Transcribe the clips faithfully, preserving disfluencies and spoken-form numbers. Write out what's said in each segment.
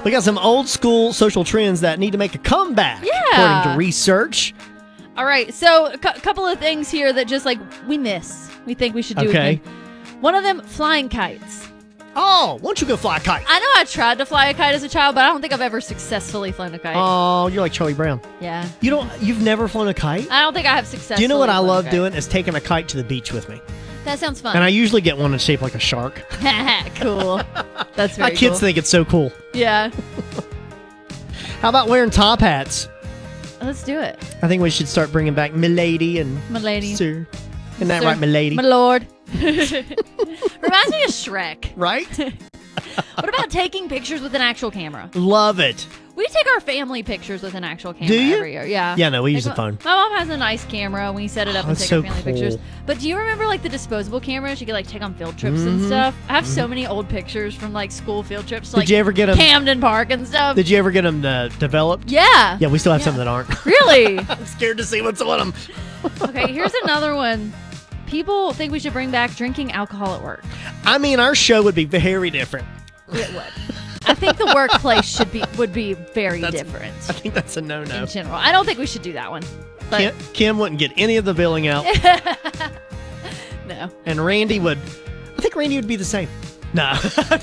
We got some old school social trends that need to make a comeback, Yeah. according to research. All right, so a cu- couple of things here that just like we miss. We think we should do Okay. again. One of them, flying kites. Oh, why don't you go fly a kite? I know I tried to fly a kite as a child, but I don't think I've ever successfully flown a kite. Oh, you're like Charlie Brown. yeah. You don't. You've never flown a kite? I don't think I have successfully Do you know what I flown a love kite. doing? Is taking a kite to the beach with me. That sounds fun. And I usually get one that's shaped like a shark. Cool. That's very My kids cool. think it's so cool. Yeah. How about wearing top hats? Let's do it. I think we should start bringing back Milady and My lady. Sir. Isn't that Sir. right, Milady? My lord. Reminds me of Shrek. Right? What about taking pictures with an actual camera? Love it. We take our family pictures with an actual camera Do you? every year. Yeah. Yeah, no, we use Like, the phone. My mom has a nice camera. We set it up Oh, and that's take our so family cool. pictures. But do you remember like the disposable cameras you could like take on field trips Mm-hmm. and stuff? I have so many old pictures from like school field trips, to, like Did you ever get them? Camden Park and stuff. Did you ever get them uh, developed? yeah. Yeah, we still have Yeah. some that aren't. Really? I'm scared to see what's on them. Okay, here's another one. People think we should bring back drinking alcohol at work. I mean, our show would be very different. It would. I think the workplace should be would be very That's- different I think that's a no-no. in general. I don't think we should do that one. But Kim, Kim wouldn't get any of the billing out, no. and Randy would. I think Randy would be the same. No.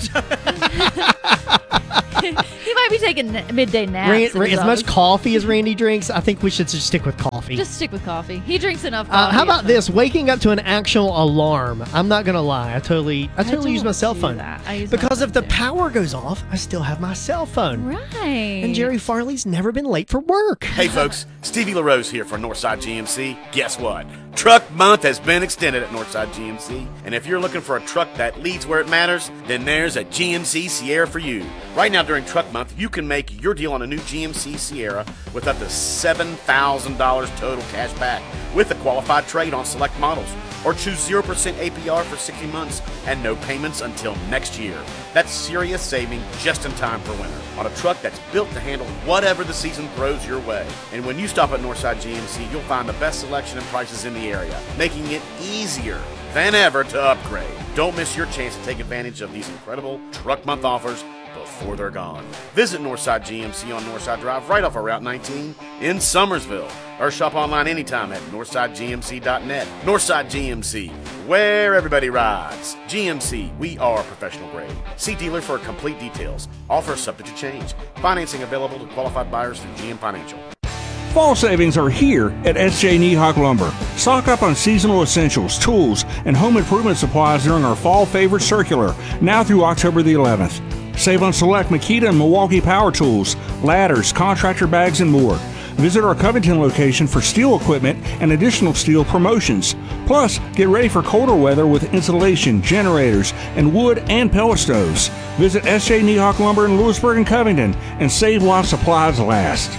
He might be taking na- midday naps. Ran, in Ran- his as much office. coffee as Randy drinks, I think we should just stick with coffee. Just stick with coffee. He drinks enough Uh, coffee. how about this? Waking up to an actual alarm. I'm not gonna lie. I totally, I totally use don't my cell do phone that. I use my because if phone the too. power goes off, I still have my cell phone. Right. And Jerry Farley's never been late for work. Hey folks, Stevie LaRose here for Northside G M C. Guess what? Truck Month has been extended at Northside G M C. And if you're looking for a truck that leads where it matters, then there's a G M C Sierra for you. Right now during Truck Month, you can make your deal on a new G M C Sierra with up to seven thousand dollars total cash back with a qualified trade on select models. Or choose zero percent A P R for sixty months and no payments until next year. That's serious saving just in time for winter on a truck that's built to handle whatever the season throws your way. And when you stop at Northside G M C, you'll find the best selection and prices in the area, making it easier than ever to upgrade. Don't miss your chance to take advantage of these incredible Truck Month offers before they're gone. Visit Northside G M C on Northside Drive right off of Route nineteen in Summersville, or shop online anytime at northside g m c dot net. Northside G M C, where everybody rides. G M C, we are professional grade. See dealer for complete details. Offer subject to change. Financing available to qualified buyers through G M Financial. Fall savings are here at S J Nehock Lumber. Stock up on seasonal essentials, tools, and home improvement supplies during our Fall Favorite Circular, now through October the eleventh. Save on select Makita and Milwaukee power tools, ladders, contractor bags, and more. Visit our Covington location for steel equipment and additional steel promotions. Plus, get ready for colder weather with insulation, generators, and wood and pellet stoves. Visit S J Nehock Lumber in Lewisburg and Covington and save while supplies last.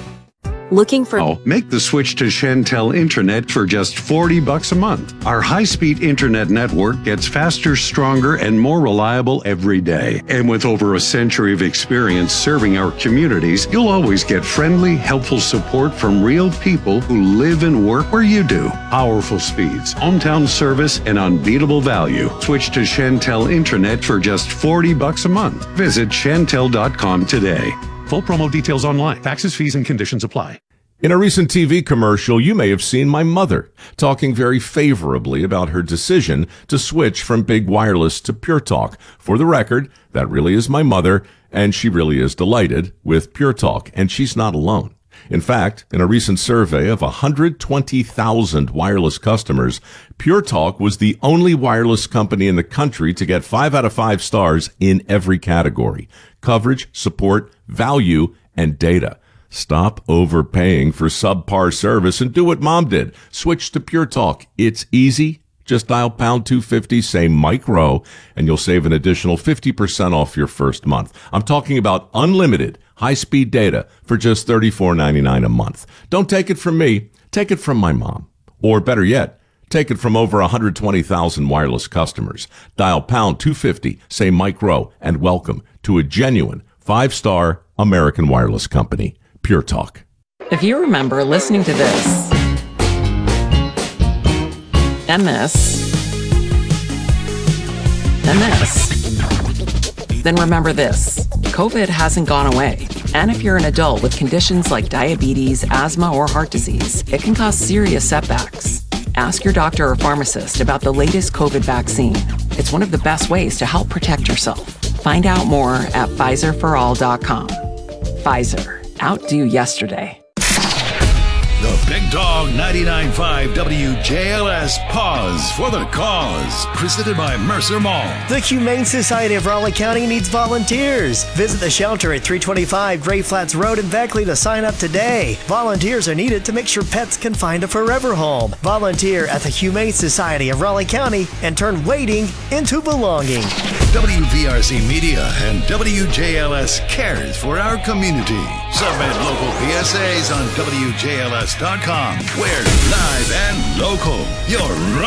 Looking for Oh, make the switch to Chantel Internet for just forty bucks a month. Our high-speed internet network gets faster, stronger, and more reliable every day. And with over a century of experience serving our communities, you'll always get friendly, helpful support from real people who live and work where you do. Powerful speeds, hometown service, and unbeatable value. Switch to Chantel Internet for just forty bucks a month. Visit chantel dot com today. Full promo details online. Taxes, fees, and conditions apply. In a recent T V commercial, you may have seen my mother talking very favorably about her decision to switch from Big Wireless to Pure Talk. For the record, that really is my mother, and she really is delighted with Pure Talk, and she's not alone. In fact, in a recent survey of one hundred twenty thousand wireless customers, Pure Talk was the only wireless company in the country to get five out of five stars in every category: coverage, support, value, and data. Stop overpaying for subpar service and do what Mom did. Switch to Pure Talk. It's easy. Just dial pound two fifty, say Mike Rowe, and you'll save an additional fifty percent off your first month. I'm talking about unlimited high-speed data for just thirty-four ninety-nine a month. Don't take it from me. Take it from my mom. Or better yet, take it from over one hundred twenty thousand wireless customers. Dial pound two fifty, say Mike Rowe, and welcome to a genuine five-star American wireless company, Pure Talk. If you remember listening to this and this and this, then remember this. COVID hasn't gone away. And if you're an adult with conditions like diabetes, asthma, or heart disease, it can cause serious setbacks. Ask your doctor or pharmacist about the latest COVID vaccine. It's one of the best ways to help protect yourself. Find out more at Pfizer for all dot com. Pfizer. Outdo yesterday. The Big Dog ninety-nine point five W J L S Pause for the Cause, presented by Mercer Mall. The Humane Society of Raleigh County needs volunteers. Visit the shelter at three twenty-five Gray Flats Road in Beckley to sign up today. Volunteers are needed to make sure pets can find a forever home. Volunteer at the Humane Society of Raleigh County and turn waiting into belonging. W V R C Media and W J L S cares for our community. Submit local P S As on W J L S dot com. We're live and local. You're right.